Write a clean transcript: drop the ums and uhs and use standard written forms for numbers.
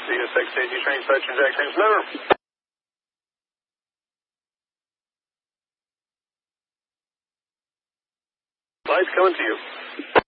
CSX AG train section, Jack James Miller. Lights coming to you.